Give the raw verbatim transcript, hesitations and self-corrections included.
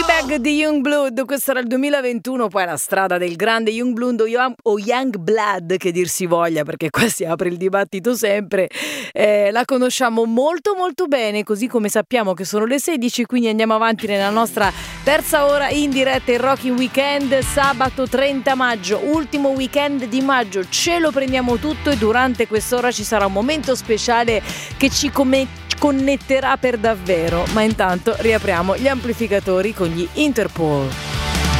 T-Bag di Youngblood, questo era il duemilaventuno, poi la strada del grande Youngblood o Young, o Youngblood che dir si voglia, perché qua si apre il dibattito sempre, eh, la conosciamo molto molto bene, così come sappiamo che sono le sedici, quindi andiamo avanti nella nostra terza ora in diretta, il Rocking Weekend, sabato trenta maggio, ultimo weekend di maggio, ce lo prendiamo tutto e durante quest'ora ci sarà un momento speciale che ci come connetterà per davvero, ma intanto riapriamo gli amplificatori con gli Interpol.